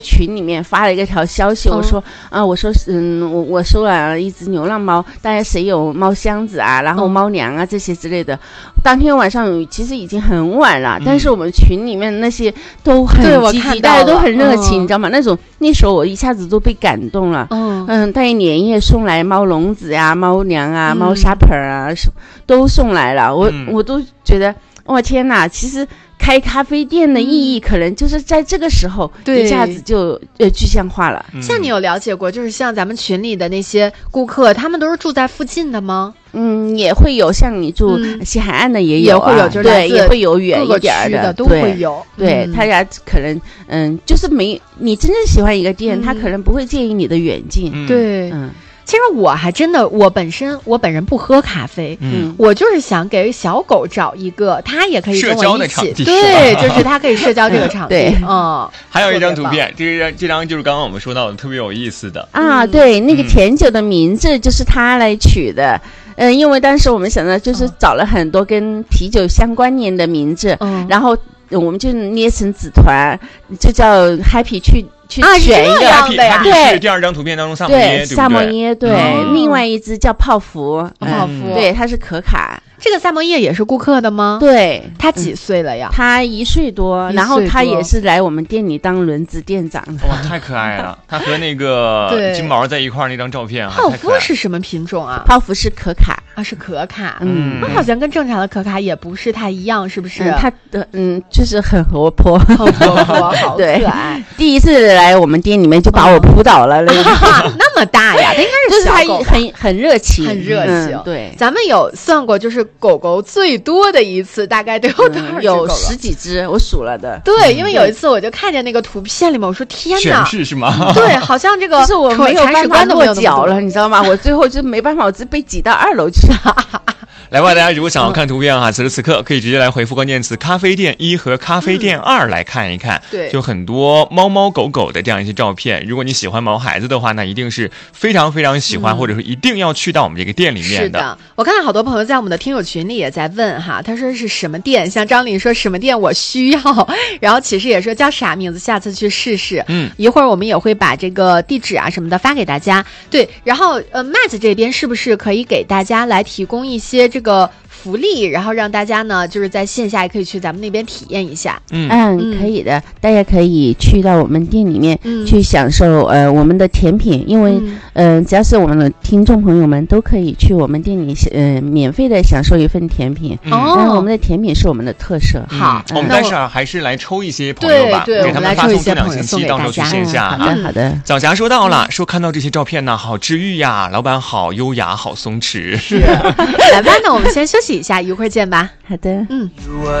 群里面发了一条消息，我说我收了一只流浪猫，大家谁有猫箱子啊，然后猫粮啊这些之类的。当天晚上其实已经很晚了，但是我们群里面那些都很积极，大家都很热情，你知道吗？那时候我一下子都被感动了。大家连夜送来猫笼子呀、猫粮啊、猫砂盆啊，都送来了。我都觉得，哇天哪！其实开咖啡店的意义可能就是在这个时候一下子就具象化了。 像你有了解过，就是像咱们群里的那些顾客，他们都是住在附近的吗？ 也会有，像你住西海岸的也有、啊， 也会有，就是对，也会有远一点的都会有。 对，他家可能就是你真正喜欢一个店，他可能不会介意你的远近。 对，其实我还真的，我本人不喝咖啡，我就是想给小狗找一个，它也可以跟我一起，对，就是它可以社交这个场地。 对， 还有一张图片，这张就是刚刚我们说到的特别有意思的啊，对，那个甜酒的名字就是他来取的。因为当时我们想到就是找了很多跟啤酒相关联的名字，然后我们就捏成纸团，就叫 Happy 去选一个。 对，是第二张图片当中萨摩耶， 萨摩耶，对，另外一只叫泡芙，对，它是可卡。 这个萨摩耶也是顾客的吗？ 对， 他几岁了呀？ 他1岁多，然后他也是来我们店里当轮值店长的。 哇，太可爱了！他和那个金毛在一块儿那张照片， 泡芙是什么品种啊？ 泡芙是可卡啊，是可卡。那好像跟正常的可卡也不是太一样，是不是？ 它的就是很活泼， 很活泼，好可爱。 第一次来我们店里面就把我扑倒了， 那么大呀？它应该是小狗， 很热情， 很热情。 对， 咱们有算过，就是狗狗最多的一次大概都有多少只？ 有10几只，我数了的。 对，因为有一次我就看见那个图片里面，我说天哪， 全是是吗？ 对，好像这个是我没有办法落脚了，你知道吗？我最后就没办法，我只被挤到2楼去了。 来吧，大家如果想要看图片哈，此时此刻可以直接来回复关键词咖啡店1和咖啡店2来看一看。 对， 就很多猫猫狗狗的这样一些照片。如果你喜欢毛孩子的话，那一定是非常非常喜欢，或者说一定要去到我们这个店里面的。 是的，我看到好多朋友在我们的听友群里也在问哈，他说是什么店？像张琳说什么店我需要，然后其实也说叫啥名字，下次去试试。一会儿我们也会把这个地址啊什么的发给大家。对，然后Matt 这边是不是可以给大家来提供一些这个福利，然后让大家呢就是在线下也可以去咱们那边体验一下。 可以的，大家可以去到我们店里面去享受我们的甜品，因为只要是我们的听众朋友们都可以去我们店里免费的享受一份甜品。我们的甜品是我们的特色。 好， 我们但是还是来抽一些朋友吧， 对， 给他们发送分享信息，到时候去线下。 好的。 早霞说到了，说看到这些照片呢，好治愈呀，老板好优雅，好松弛。 是，来吧，那我们先休息一下，一会儿见吧。 好的。